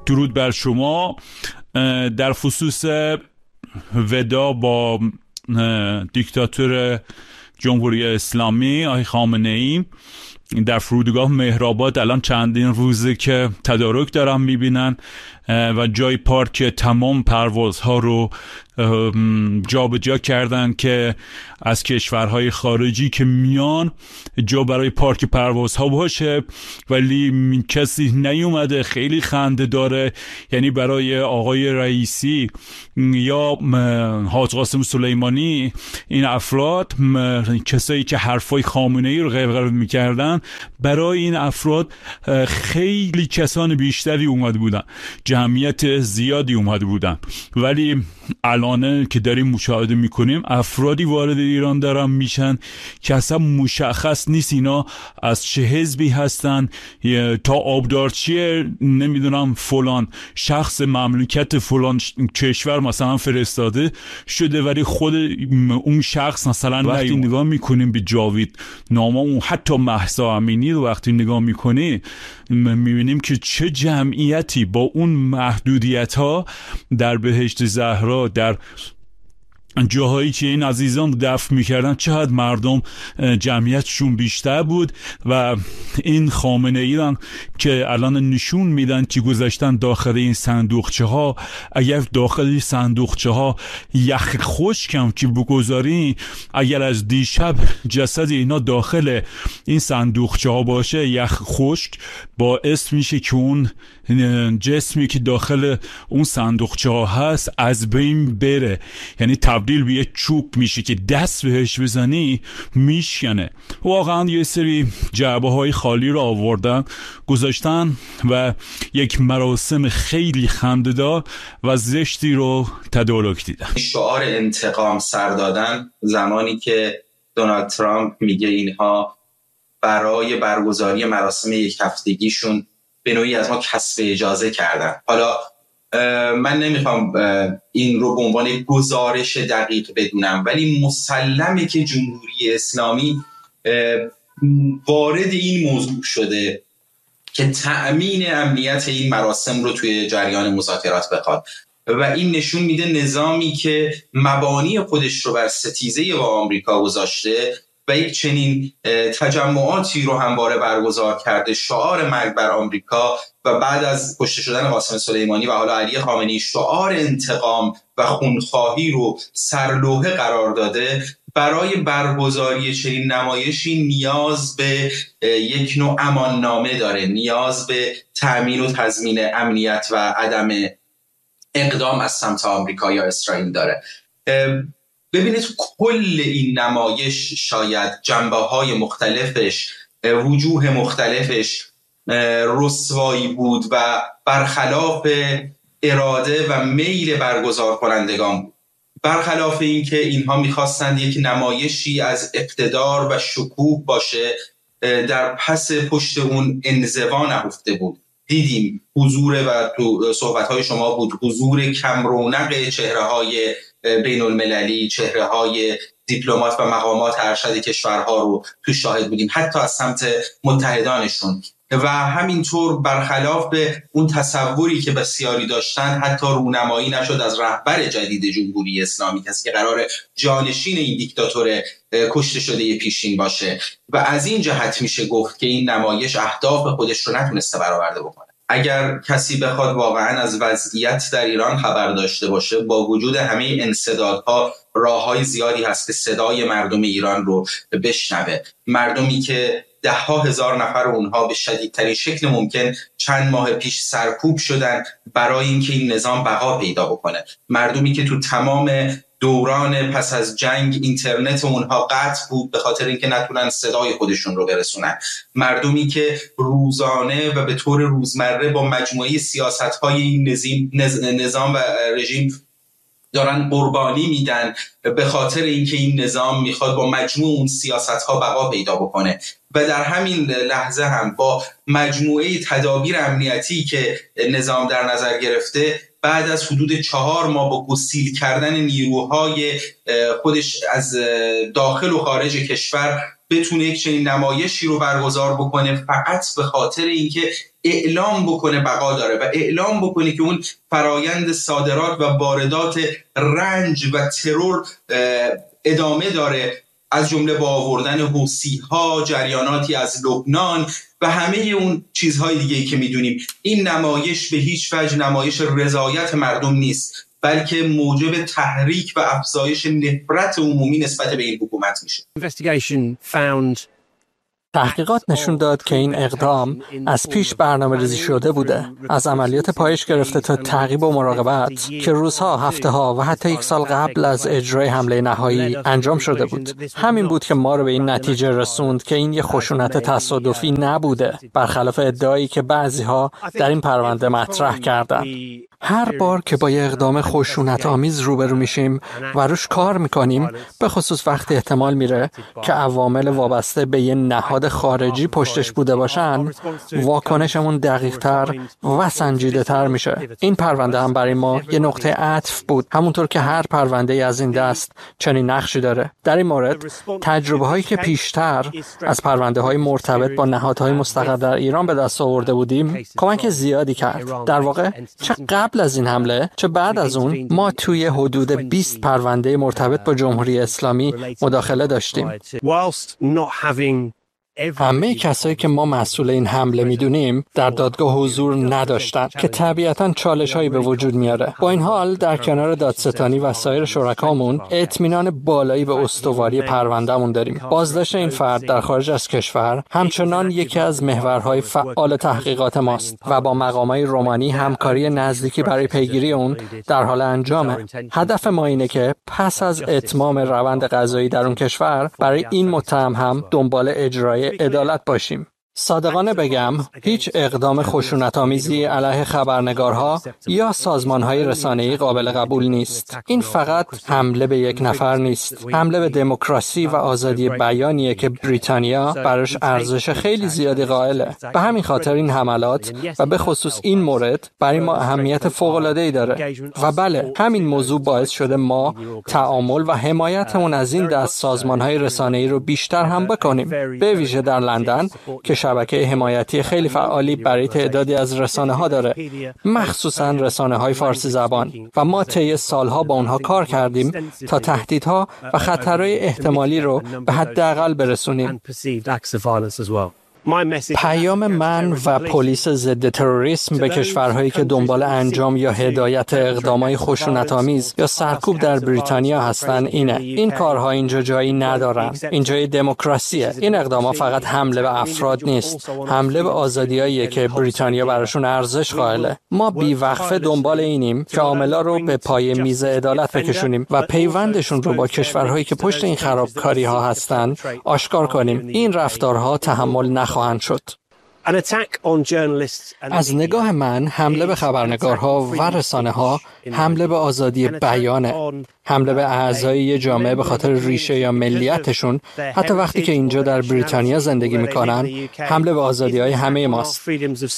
درود بر شما. در خصوص ودا با دیکتاتور جمهوری اسلامی آقای خامنه‌ای در فرودگاه مهرآباد الان چندین روزه که تدارک دارن میبینن و جای پارک تمام پروازها رو جابجا کردن که از کشورهای خارجی که میان جا برای پارک پروازها باشه، ولی کسی نیومده. خیلی خنده داره. یعنی برای آقای رئیسی یا حاج قاسم سلیمانی، این افراد کسایی که حرفای خامنه‌ای رو غیبت میکردن، برای این افراد خیلی کسان بیشتری اومده بودن، جمعیت زیادی اومده بودن. ولی الان که داریم مشاهده میکنیم افرادی وارد ایران دارن میشن که اصلا مشخص نیست اینا از چه حزبی هستن، تا آبدارچی نمیدونم فلان شخص مملکت فلان کشور مثلا فرستاده شده، ولی خود اون شخص مثلا وقتی نگاه میکنیم به جاوید نامه اون حتی مهسا امینی رو وقتی نگاه میکنی میبینیم که چه جمعیتی با اون محدودیت ها در بهشت زهرا، در جاهایی که این عزیزان دفن میکردن، چقدر مردم جمعیتشون بیشتر بود. و این خامنه ایران که الان نشون میدن که گذاشتن داخل این صندوقچه ها، اگر داخل این صندوقچه ها یخ خشکم که بگذاری، اگر از دیشب جسد اینا داخل این صندوقچه ها باشه، یخ خشک باعث میشه که اون جسمی که داخل اون صندوقچه ها هست از بین بره. یعنی تبدیل به یه چوب میشه که دست بهش بزنی میشکنه. واقعا یه سری جعبه های خالی رو آوردن گذاشتن و یک مراسم خیلی خنده‌دار و زشتی رو تدارک دیدن. شعار انتقام سر دادن زمانی که دونالد ترامپ میگه اینها برای برگزاری مراسم یک هفتگیشون به نوعی از ما کسب اجازه کردن. حالا من نمیخوام این رو به عنوان گزارش دقیق بدونم، ولی مسلمه که جمهوری اسلامی وارد این موضوع شده که تأمین امنیت این مراسم رو توی جریان مذاکرات بخواد و این نشون میده نظامی که مبانی خودش رو بر ستیزه با آمریکا گذاشته و یک چنین تجمعاتی رو همواره برگزار کرده، شعار مرگ بر آمریکا و بعد از کشته شدن قاسم سلیمانی و حالا علی خامنه‌ای شعار انتقام و خونخواهی رو سرلوحه قرار داده. برای برگزاری چنین نمایشی نیاز به یک نوع اماننامه داره، نیاز به تأمین و تضمین امنیت و عدم اقدام از سمت آمریکا یا اسرائیل داره. ببینید کل این نمایش شاید جنبه‌های مختلفش، وجوه مختلفش رسوایی بود و برخلاف اراده و میل برگزار کنندگان بود. برخلاف این که اینها میخواستند یک نمایشی از اقتدار و شکوه باشه، در پس پشت اون انزوا نهفته بود. دیدیم حضور و تو صحبت‌های شما بود حضور کم رونق چهره‌های بین المللی، چهره‌های دیپلمات و مقامات ارشد کشورها رو تو شاهد بودیم، حتی از سمت متحدانشون. و همینطور برخلاف به اون تصوری که بسیاری داشتن، حتی رونمایی نشد از رهبر جدید جمهوری اسلامی، کسی که قرار جانشین این دیکتاتور کشته شده پیشین باشه. و از این جهت میشه گفت که این نمایش اهداف خودش رو نتونسته برآورده بکنه. اگر کسی بخواد واقعا از وضعیت در ایران خبر داشته باشه، با وجود همه انسدادها راههای زیادی هست که صدای مردم ایران رو بشنوه. مردمی که ده ها هزار نفر اونها به شدیدترین شکل ممکن چند ماه پیش سرکوب شدن برای اینکه این نظام بقا پیدا بکنه. مردمی که تو تمام دوران پس از جنگ اینترنت اونها قطع بود به خاطر اینکه نتونن صدای خودشون رو برسونن. مردمی که روزانه و به طور روزمره با مجموعه سیاست‌های این نظام و رژیم دارن قربانی میدن به خاطر اینکه این نظام میخواد با مجموع اون سیاست‌ها بقا پیدا بکنه. و در همین لحظه هم با مجموعه تدابیر امنیتی که نظام در نظر گرفته، بعد از حدود 4 ماه با گسیل کردن نیروهای خودش از داخل و خارج کشور بتونه یک چنین نمایشی رو برگزار بکنه فقط به خاطر اینکه اعلام بکنه بقا داره و اعلام بکنه که اون فرایند صادرات و واردات رنج و ترور ادامه داره، از جمله با آوردن حوثی‌ها، جریاناتی از لبنان و همه اون چیزهای دیگه‌ای که میدونیم. این نمایش به هیچ وجه نمایش رضایت مردم نیست، بلکه موجب تحریک و افزایش نفرت عمومی نسبت به این حکومت میشه. تحقیقات نشون داد که این اقدام از پیش برنامه‌ریزی شده بوده، از عملیات پایش گرفته تا تعقیب و مراقبت که روزها، هفته‌ها و حتی 1 سال قبل از اجرای حمله نهایی انجام شده بود. همین بود که ما رو به این نتیجه رسوند که این یه خشونت تصادفی نبوده، برخلاف ادعایی که بعضی‌ها در این پرونده مطرح کردند. هر بار که با یه اقدام خشونت‌آمیز روبرو میشیم و روش کار میکنیم، به خصوص وقتی احتمال میره که عوامل وابسته به یه نهاد خارجی پشتش بوده باشن، واکنشمون دقیق‌تر و سنجیده‌تر میشه. این پرونده هم برای ما یه نقطه عطف بود، همونطور که هر پرونده‌ای از این دست چنین نقشی داره. در این مورد تجربه‌هایی که پیشتر از پرونده‌های مرتبط با نهادهای مستقر در ایران به دست آورده بودیم کمک زیادی کرد. در واقع چه قبل از این حمله چه بعد از اون ما توی حدود 20 پرونده مرتبط با جمهوری اسلامی مداخله داشتیم. همه کسایی که ما مسئول این حمله میدونیم در دادگاه حضور نداشتن که طبیعتاً چالش‌هایی به وجود میاره. با این حال در کنار دادستانی و سایر شرکامون اطمینان بالایی به استواری پروندهمون داریم. بازداشت این فرد در خارج از کشور همچنان یکی از محورهای فعال تحقیقات ماست و با مقامات رومانی همکاری نزدیکی برای پیگیری اون در حال انجامه. هدف ما اینه که پس از اتمام روند قضایی در اون کشور برای این متهم هم دنبال اجرای عدالت باشیم. صادقانه بگم هیچ اقدام خشونت‌آمیزی علیه خبرنگارها یا سازمان‌های رسانه‌ای قابل قبول نیست. این فقط حمله به یک نفر نیست، حمله به دموکراسی و آزادی بیانیه که بریتانیا براش ارزش خیلی زیادی قائله. به همین خاطر این حملات و به خصوص این مورد برای ما اهمیت فوق‌العاده‌ای داره. و بله، همین موضوع باعث شده ما تعامل و حمایتمون از این دست سازمان‌های رسانه‌ای رو بیشتر هم بکنیم. به ویژه در لندن که شبکه حمایتی خیلی فعالی برای تعدادی از رسانه‌ها داره، مخصوصاً رسانه‌های فارسی زبان، و ما طی سالها با اونها کار کردیم تا تهدیدها و خطرهای احتمالی رو به حداقل برسونیم. پیام من و پلیس ضد تروریسم به کشورهایی که دنبال انجام یا هدایت اقدامات خشونت‌آمیز یا سرکوب در بریتانیا هستن اینه: این کارها اینجا جایی ندارن. اینجا دموکراسیه. این اقدامات فقط حمله به افراد نیست، حمله به آزادیاییه که بریتانیا براشون ارزش قائله. ما بی‌وقفه دنبال اینیم که عاملا رو به پای میز عدالت بکشونیم و پیوندشون رو با کشورهایی که پشت این خرابکاری‌ها هستن آشکار کنیم. این رفتارها تحمل نخواهند شد. از نگاه من حمله به خبرنگارها و رسانه‌ها حمله به آزادی بیانه، حمله به اعضای یه جامعه به خاطر ریشه یا ملیتشون، حتی وقتی که اینجا در بریتانیا زندگی میکنن، حمله به آزادی‌های همه ماست.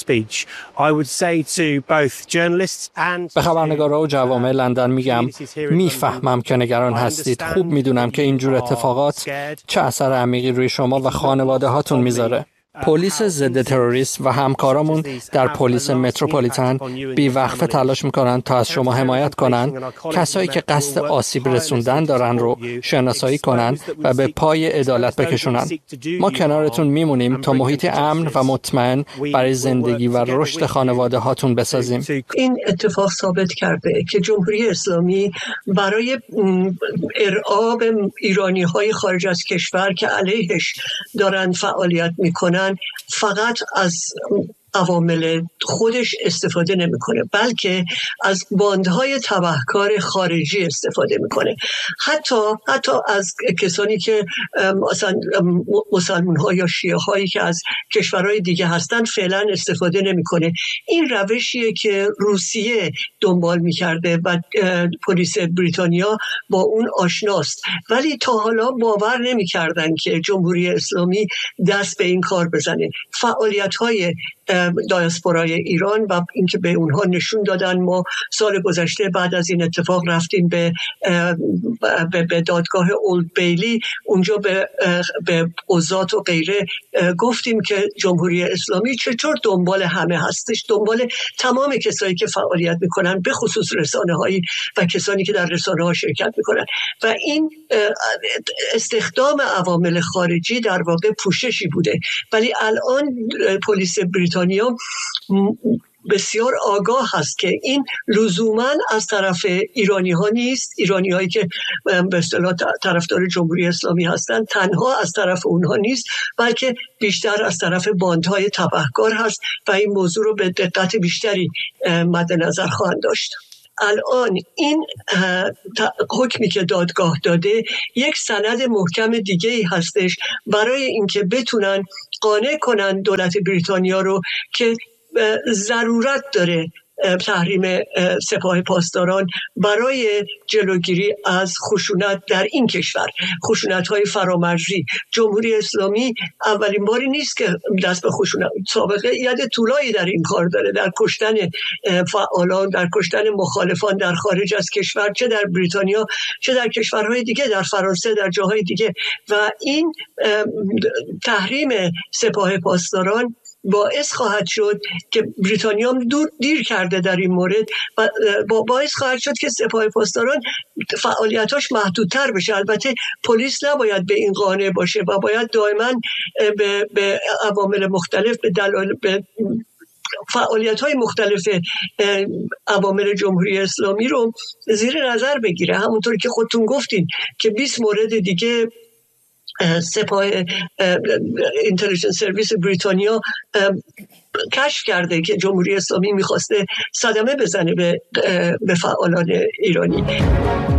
به خبرنگارها و جوامع لندن میگم میفهمم که نگران هستید. خوب میدونم که اینجور اتفاقات چه اثر عمیقی روی شما و خانواده هاتون میذاره. پلیس ضد تروریسم و همکارامون در پلیس متروپولیتن بی‌وقفه تلاش میکنن تا از شما حمایت کنن، کسایی که قصد آسیب رسوندن دارن رو شناسایی کنن و به پای عدالت بکشونن. ما کنارتون میمونیم تا محیط امن و مطمئن برای زندگی و رشد خانواده هاتون بسازیم. این اتفاق ثابت کرده که جمهوری اسلامی برای ارعاب ایرانی های خارج از کشور که علیهش دارن فعالیت میکنن فقط از عوامل خودش استفاده نمیکنه، بلکه از باندهای تبهکار خارجی استفاده میکنه. حتی از کسانی که مثلا مسلمان ها یا شیعه هایی که از کشورهای دیگه هستن فعلا استفاده نمیکنه. این روشیه که روسیه دنبال میکرده و پلیس بریتانیا با اون آشناست، ولی تا حالا باور نمیکردن که جمهوری اسلامی دست به این کار بزنه. فعالیت های دایاسپورای ایران و اینکه به اونها نشون دادن. ما سال گذشته بعد از این اتفاق رفتیم به دادگاه اولد بیلی، اونجا به قضات و غیره گفتیم که جمهوری اسلامی چطور دنبال همه هستش، دنبال تمام کسایی که فعالیت میکنن، به خصوص رسانه‌هایی و کسانی که در رسانه‌ها شرکت میکنن، و این استخدام عوامل خارجی در واقع پوششی بوده. ولی الان پلیس بریتانیا بسیار آگاه هست که این لزوما از طرف ایرانی ها نیست، ایرانی هایی که به اصطلاح طرفدار جمهوری اسلامی هستند، تنها از طرف اونها نیست، بلکه بیشتر از طرف باندهای تبهکار هست و این موضوع رو به دقت بیشتری مد نظر خواهند داشت. الان این حکمی که دادگاه داده یک سند محکم دیگه ای هستش برای اینکه بتونن قانع کنن دولت بریتانیا رو که ضرورت داره تحریم سپاه پاسداران برای جلوگیری از خشونت در این کشور، خشونت‌های فرامرزی. جمهوری اسلامی اولین باری نیست که دست به خشونت، سابقه ید طولایی در این کار داره، در کشتن فعالان، در کشتن مخالفان در خارج از کشور، چه در بریتانیا چه در کشورهای دیگه، در فرانسه، در جاهای دیگه. و این تحریم سپاه پاسداران باعث خواهد شد که بریتانیا هم دیر کرده در این مورد، و باعث خواهد شد که سپاه پاسداران فعالیتاش محدودتر بشه. البته پلیس نباید به این قانع باشه و باید دائما به عوامل مختلف، به فعالیت‌های مختلف عوامل جمهوری اسلامی رو زیر نظر بگیره. همونطور که خودتون گفتین که 20 مورد دیگه سپاه اینتلیجنس سرویس بریتانیا کشف کرده که جمهوری اسلامی میخواسته صدمه بزنه به فعالان ایرانی.